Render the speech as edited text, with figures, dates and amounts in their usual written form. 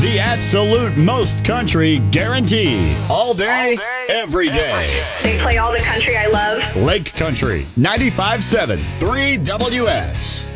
The absolute most country guarantee. All day, every day. They play all the country I love. Lake Country 95.7 3 WS.